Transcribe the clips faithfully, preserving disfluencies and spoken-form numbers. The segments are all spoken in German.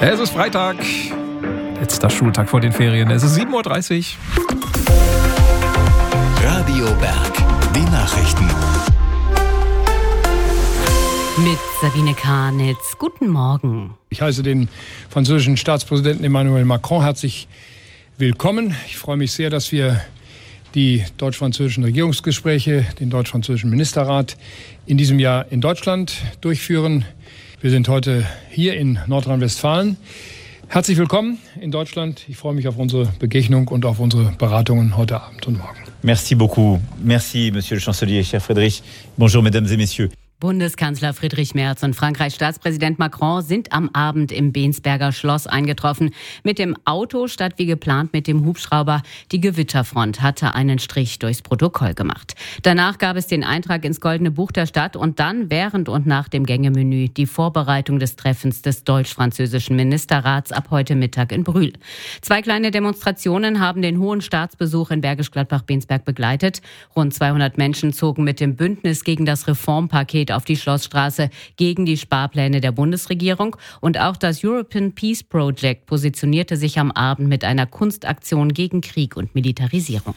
Es ist Freitag, letzter Schultag vor den Ferien. Es ist sieben Uhr dreißig. Radio Berg, die Nachrichten. Mit Sabine Karnitz. Guten Morgen. Ich heiße den französischen Staatspräsidenten Emmanuel Macron herzlich willkommen. Ich freue mich sehr, dass wir die deutsch-französischen Regierungsgespräche, den deutsch-französischen Ministerrat in diesem Jahr in Deutschland durchführen. Wir sind heute hier in Nordrhein-Westfalen. Herzlich willkommen in Deutschland. Ich freue mich auf unsere Begegnung und auf unsere Beratungen heute Abend und morgen. Merci beaucoup. Merci, Monsieur le Chancelier, cher Friedrich. Bonjour, Mesdames et Messieurs. Bundeskanzler Friedrich Merz und Frankreichs Staatspräsident Macron sind am Abend im Bensberger Schloss eingetroffen. Mit dem Auto statt wie geplant mit dem Hubschrauber. Die Gewitterfront hatte einen Strich durchs Protokoll gemacht. Danach gab es den Eintrag ins Goldene Buch der Stadt und dann während und nach dem Gängemenü die Vorbereitung des Treffens des deutsch-französischen Ministerrats ab heute Mittag in Brühl. Zwei kleine Demonstrationen haben den hohen Staatsbesuch in Bergisch Gladbach-Bensberg begleitet. Rund zweihundert Menschen zogen mit dem Bündnis gegen das Reformpaket auf die Schlossstraße gegen die Sparpläne der Bundesregierung. Und auch das European Peace Project positionierte sich am Abend mit einer Kunstaktion gegen Krieg und Militarisierung.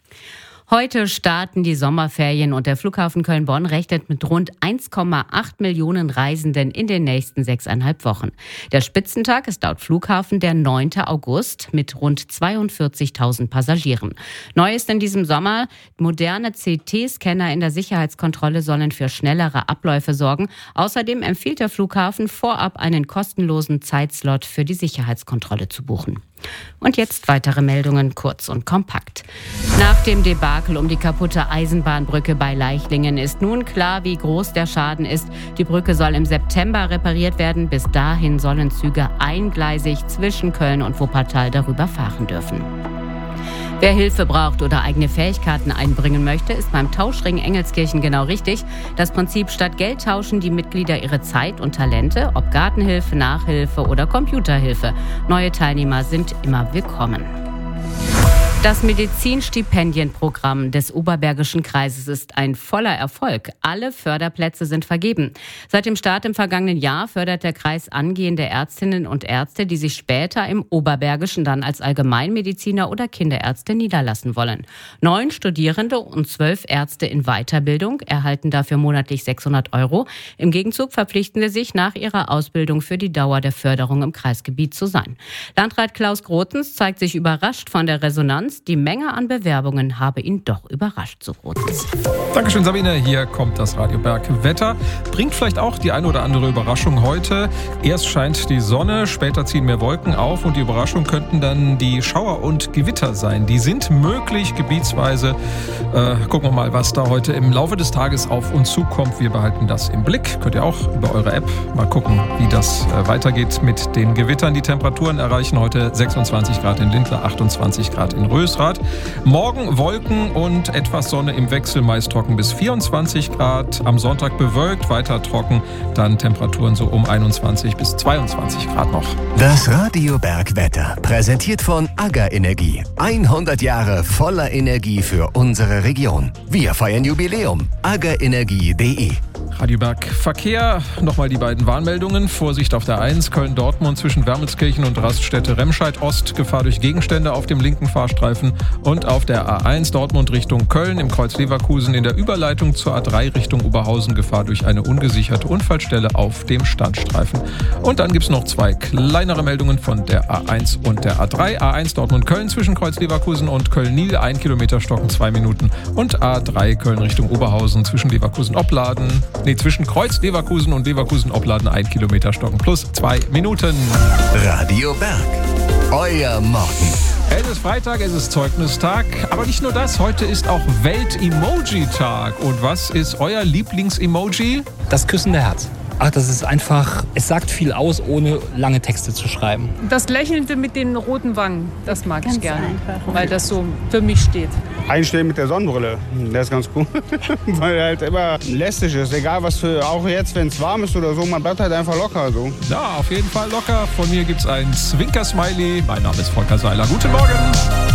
Heute starten die Sommerferien und der Flughafen Köln-Bonn rechnet mit rund eins Komma acht Millionen Reisenden in den nächsten sechseinhalb Wochen. Der Spitzentag ist laut Flughafen der neunte August mit rund zweiundvierzigtausend Passagieren. Neu ist in diesem Sommer, moderne C T-Scanner in der Sicherheitskontrolle sollen für schnellere Abläufe sorgen. Außerdem empfiehlt der Flughafen vorab einen kostenlosen Zeitslot für die Sicherheitskontrolle zu buchen. Und jetzt weitere Meldungen, kurz und kompakt. Nach dem Debakel um die kaputte Eisenbahnbrücke bei Leichlingen ist nun klar, wie groß der Schaden ist. Die Brücke soll im September repariert werden. Bis dahin sollen Züge eingleisig zwischen Köln und Wuppertal darüber fahren dürfen. Wer Hilfe braucht oder eigene Fähigkeiten einbringen möchte, ist beim Tauschring Engelskirchen genau richtig. Das Prinzip statt Geld tauschen die Mitglieder ihre Zeit und Talente, ob Gartenhilfe, Nachhilfe oder Computerhilfe. Neue Teilnehmer sind immer willkommen. Das Medizinstipendienprogramm des Oberbergischen Kreises ist ein voller Erfolg. Alle Förderplätze sind vergeben. Seit dem Start im vergangenen Jahr fördert der Kreis angehende Ärztinnen und Ärzte, die sich später im Oberbergischen dann als Allgemeinmediziner oder Kinderärzte niederlassen wollen. Neun Studierende und zwölf Ärzte in Weiterbildung erhalten dafür monatlich sechshundert Euro. Im Gegenzug verpflichten sie sich nach ihrer Ausbildung für die Dauer der Förderung im Kreisgebiet zu sein. Landrat Klaus Grotens zeigt sich überrascht von der Resonanz. Die Menge an Bewerbungen habe ihn doch überrascht, so Grotens. Dankeschön, Sabine. Hier kommt das Radio Berg Wetter. Bringt vielleicht auch die eine oder andere Überraschung heute. Erst scheint die Sonne, später ziehen mehr Wolken auf und die Überraschung könnten dann die Schauer und Gewitter sein. Die sind möglich, gebietsweise. Äh, gucken wir mal, was da heute im Laufe des Tages auf uns zukommt. Wir behalten das im Blick. Könnt ihr auch über eure App mal gucken, wie das äh, weitergeht mit den Gewittern. Die Temperaturen erreichen heute sechsundzwanzig Grad in Lindlar, achtundzwanzig Grad in Rösrath. Morgen Wolken und etwas Sonne im Wechsel, meist trocken bis vierundzwanzig Grad. Am Sonntag bewölkt, weiter trocken, dann Temperaturen so um einundzwanzig bis zweiundzwanzig Grad noch. Das Radio Berg Wetter, präsentiert von AGA Energie. hundert Jahre voller Energie für unsere Region. Wir feiern Jubiläum. aga energie punkt de. Radio Berg Verkehr, nochmal die beiden Warnmeldungen. Vorsicht auf der eins, Köln-Dortmund zwischen Wermelskirchen und Raststätte Remscheid-Ost. Gefahr durch Gegenstände auf dem linken Fahrstreifen. Und auf der A eins Dortmund Richtung Köln im Kreuz Leverkusen in der Überleitung zur A drei Richtung Oberhausen. Gefahr durch eine ungesicherte Unfallstelle auf dem Standstreifen. Und dann gibt es noch zwei kleinere Meldungen von der A eins und der A drei. A eins Dortmund-Köln zwischen Kreuz Leverkusen und Köln-Nil. Ein Kilometer stocken, zwei Minuten. Und A drei Köln Richtung Oberhausen zwischen Leverkusen-Opladen. Nee, zwischen Kreuz Leverkusen und Leverkusen-Opladen ein Kilometer stocken plus zwei Minuten. Radio Berg, euer Morgen. Es ist Freitag, es ist Zeugnistag, aber nicht nur das, heute ist auch Welt-Emoji-Tag. Und was ist euer Lieblings-Emoji? Das küssende Herz. Ach, das ist einfach, es sagt viel aus, ohne lange Texte zu schreiben. Das Lächelnde mit den roten Wangen, das mag Ganz ich gerne, einfach. weil das so für mich steht. Einstellen mit der Sonnenbrille, der ist ganz cool, weil er halt immer lästig ist, egal was für, auch jetzt, wenn es warm ist oder so, man bleibt halt einfach locker so. Ja, auf jeden Fall locker. Von mir gibt's ein Zwinker-Smiley. Mein Name ist Volker Seiler. Guten Morgen.